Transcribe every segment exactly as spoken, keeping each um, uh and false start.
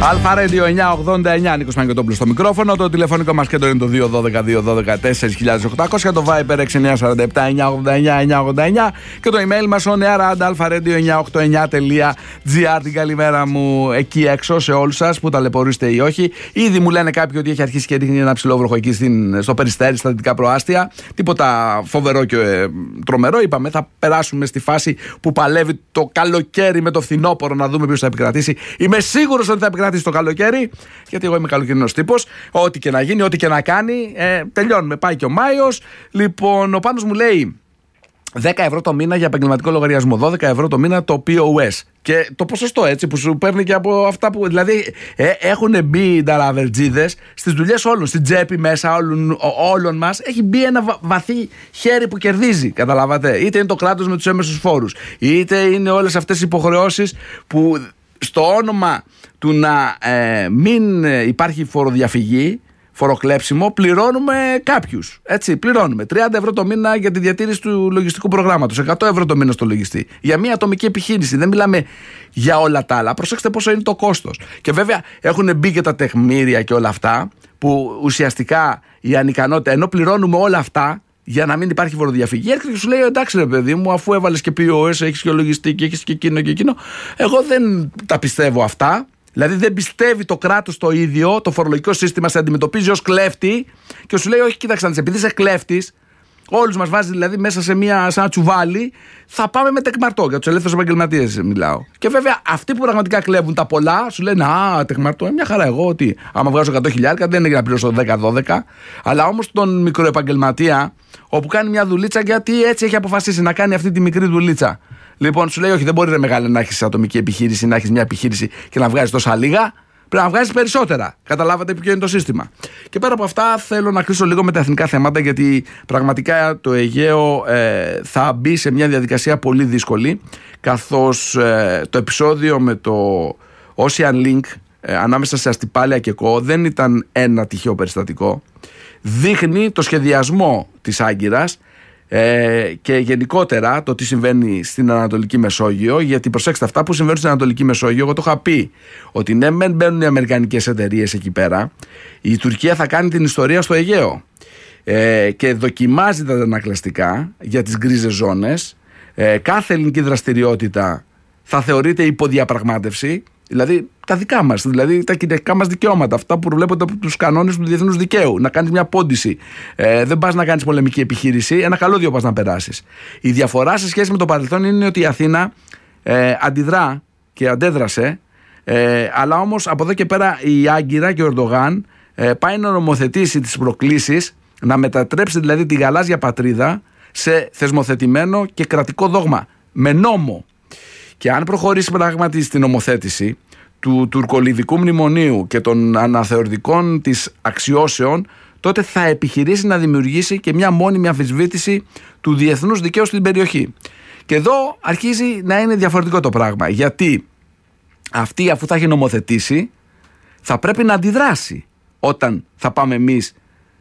Αλφα Radio εννιακόσια ογδόντα εννιά, Νίκος Μαγκετόπουλος στο μικρόφωνο. Το τηλεφωνικό μας κέντρο είναι το δύο ένα δύο δύο ένα δύο τέσσερα χιλιάδες οκτακόσια. Το Viber έξι εννιά τέσσερα επτά εννιακόσια ογδόντα εννιά εννιακόσια ογδόντα εννιά. Και το email μας on air at alfaradio εννιακόσια ογδόντα εννιά τελεία gr. Την καλημέρα μου εκεί έξω σε όλους σας που ταλαιπωρείστε ή όχι. Ήδη μου λένε κάποιοι ότι έχει αρχίσει και ρίχνει ένα ψηλόβροχο εκεί στην, στο Περιστέρι, στα δυτικά προάστια. Τίποτα φοβερό και ε, τρομερό. Είπαμε, θα περάσουμε στη φάση που παλεύει το καλοκαίρι με το φθινόπωρο, να δούμε ποιος θα επικρατήσει. Είμαι σίγουρος ότι θα επικρατήσει το καλοκαίρι, γιατί εγώ είμαι καλοκαιρινός τύπος. Ό,τι και να γίνει, ό,τι και να κάνει, ε, τελειώνουμε. Πάει και ο Μάιος. Λοιπόν, ο Πάνος μου λέει δέκα ευρώ το μήνα για επαγγελματικό λογαριασμό, δώδεκα ευρώ το μήνα το πι ο ες. Και το ποσοστό έτσι που σου παίρνει και από αυτά που. Δηλαδή ε, έχουν μπει οι νταλαβερτζίδες στις δουλειές όλων, στην τσέπη μέσα όλων, όλων μας. Έχει μπει ένα βα, βαθύ χέρι που κερδίζει. Καταλάβατε. Είτε είναι το κράτος με τους έμεσους φόρους, είτε είναι όλες αυτές οι υποχρεώσεις που στο όνομα του να ε, μην υπάρχει φοροδιαφυγή, φοροκλέψιμο, πληρώνουμε κάποιους. Έτσι, πληρώνουμε τριάντα ευρώ το μήνα για τη διατήρηση του λογιστικού προγράμματος, εκατό ευρώ το μήνα στο λογιστή. Για μια ατομική επιχείρηση. Δεν μιλάμε για όλα τα άλλα. Προσέξτε πόσο είναι το κόστος. Και βέβαια έχουν μπει και τα τεκμήρια και όλα αυτά, που ουσιαστικά η ανικανότητα, ενώ πληρώνουμε όλα αυτά για να μην υπάρχει φοροδιαφυγή, έρχεται και σου λέει: εντάξει, ρε παιδί μου, αφού έβαλες και πι ο ες, έχεις και λογιστή και έχεις και εκείνο και εκείνο. Εγώ δεν τα πιστεύω αυτά. Δηλαδή δεν πιστεύει το κράτος το ίδιο, το φορολογικό σύστημα σε αντιμετωπίζει ως κλέφτη και σου λέει: όχι, κοίταξε να δεις, επειδή είσαι κλέφτης, όλους μας βάζει δηλαδή μέσα σε, μια, σε ένα τσουβάλι, θα πάμε με τεκμαρτό. Για τους ελεύθερους επαγγελματίες μιλάω. Και βέβαια αυτοί που πραγματικά κλέβουν τα πολλά σου λένε: α, τεκμαρτό, μια χαρά. Εγώ ότι άμα βγάζω εκατό χιλιάδες δεν είναι για να πληρώσω δέκα δώδεκα. Αλλά όμως τον μικροεπαγγελματία, όπου κάνει μια δουλίτσα γιατί έτσι έχει αποφασίσει να κάνει αυτή τη μικρή δουλίτσα. Λοιπόν, σου λέει: όχι, δεν μπορεί ρε μεγάλη να έχεις ατομική επιχείρηση, να έχεις μια επιχείρηση και να βγάζεις τόσα λίγα. Πρέπει να βγάζεις περισσότερα. Καταλάβατε ποιο είναι το σύστημα. Και πέρα από αυτά, θέλω να κλείσω λίγο με τα εθνικά θέματα, γιατί πραγματικά το Αιγαίο ε, θα μπει σε μια διαδικασία πολύ δύσκολη. Καθώς ε, το επεισόδιο με το Ocean Link ε, ανάμεσα σε Αστυπάλαια και ΚΟ δεν ήταν ένα τυχαίο περιστατικό. Δείχνει το σχεδιασμό της Άγκυρας. Ε, και γενικότερα το τι συμβαίνει στην Ανατολική Μεσόγειο, γιατί προσέξτε, αυτά που συμβαίνουν στην Ανατολική Μεσόγειο, εγώ το είχα πει ότι ναι, μεν μπαίνουν οι αμερικανικές εταιρείες εκεί πέρα, η Τουρκία θα κάνει την ιστορία στο Αιγαίο ε, και δοκιμάζει τα αντανακλαστικά για τις γκρίζες ζώνες. ε, κάθε ελληνική δραστηριότητα θα θεωρείται υποδιαπραγμάτευση. Δηλαδή τα δικά μας, δηλαδή τα κυριαρχικά μας δικαιώματα, αυτά που προβλέπονται από τους κανόνες του διεθνούς δικαίου. Να κάνεις μια πόντιση. Ε, δεν πας να κάνεις πολεμική επιχείρηση, ένα καλώδιο πας να περάσεις. Η διαφορά σε σχέση με το παρελθόν είναι ότι η Αθήνα ε, αντιδρά και αντέδρασε, ε, αλλά όμως από εδώ και πέρα η Άγκυρα και ο Ερντογάν ε, πάει να νομοθετήσει τις προκλήσεις, να μετατρέψει δηλαδή τη γαλάζια πατρίδα σε θεσμοθετημένο και κρατικό δόγμα. Με νόμο. Και αν προχωρήσει πράγματι στην νομοθέτηση του τουρκολιβικού μνημονίου και των αναθεωρητικών της αξιώσεων, τότε θα επιχειρήσει να δημιουργήσει και μια μόνιμη αμφισβήτηση του διεθνούς δικαίου στην περιοχή. Και εδώ αρχίζει να είναι διαφορετικό το πράγμα. Γιατί αυτή, αφού θα έχει νομοθετήσει, θα πρέπει να αντιδράσει όταν θα πάμε εμείς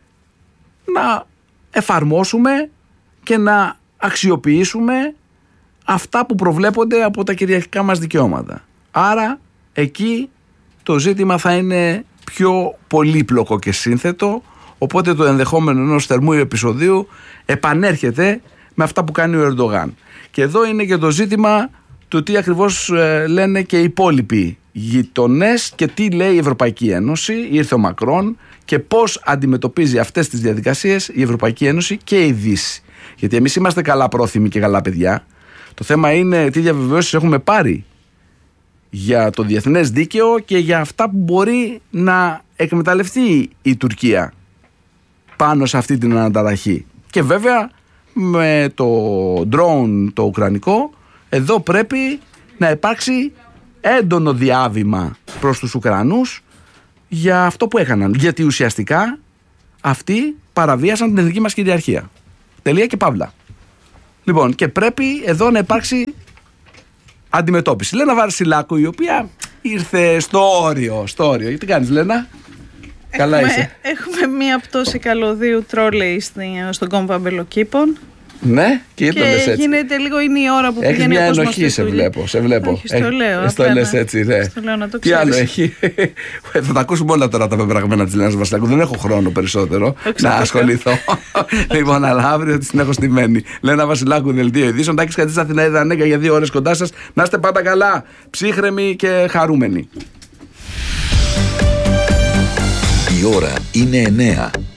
να εφαρμόσουμε και να αξιοποιήσουμε αυτά που προβλέπονται από τα κυριαρχικά μας δικαιώματα. Άρα εκεί το ζήτημα θα είναι πιο πολύπλοκο και σύνθετο, οπότε το ενδεχόμενο ενός θερμού επεισοδίου επανέρχεται με αυτά που κάνει ο Ερντογάν. Και εδώ είναι και το ζήτημα του τι ακριβώς ε, λένε και οι υπόλοιποι γειτονές και τι λέει η Ευρωπαϊκή Ένωση. Ήρθε ο Μακρόν και πώς αντιμετωπίζει αυτές τις διαδικασίες η Ευρωπαϊκή Ένωση και η Δύση. Γιατί εμείς είμαστε καλά πρόθυμοι και καλά παιδιά. Το θέμα είναι τι διαβεβαιώσεις έχουμε πάρει για το διεθνές δίκαιο και για αυτά που μπορεί να εκμεταλλευτεί η Τουρκία πάνω σε αυτή την αναταραχή. Και βέβαια με το drone το ουκρανικό, εδώ πρέπει να υπάρξει έντονο διάβημα προς τους Ουκρανούς για αυτό που έκαναν. Γιατί ουσιαστικά αυτοί παραβίασαν την εθνική μας κυριαρχία. Τελεία και παύλα. Λοιπόν, και πρέπει εδώ να υπάρξει αντιμετώπιση. Λένα Βαρσιλάκου, η οποία ήρθε στο όριο. Στο όριο. Τι κάνεις, Λένα? Καλά έχουμε, είσαι? Έχουμε μία πτώση καλωδίου τρόλεϊ στον κόμβο Αμπελοκήπων. Ναι, και γιατί το λες έτσι. Γίνεται λίγο, είναι η ώρα που έχεις πηγαίνει μια ο κόσμος ενοχή, σε βλέπω. Σε βλέπω. Όχι, στο λέω. Στο λες έτσι, ναι. Στο λέω να το Τι ξέρεις. άλλο έχει. Θα τα ακούσουμε όλα τώρα τα πεπραγμένα της Λένας Βασιλάκου. Δεν έχω χρόνο περισσότερο να ασχοληθώ. Λοιπόν, αλλά αύριο τη την έχω στημένη. Λένα Βασιλάκου, δελτίο ειδήσεων. Τάκης Κατσής, Αθηναίδη Ανέγκα για δύο ώρες κοντά σας. Να είστε πάντα καλά, ψύχρεμοι και χαρούμενοι. Η ώρα είναι εννέα.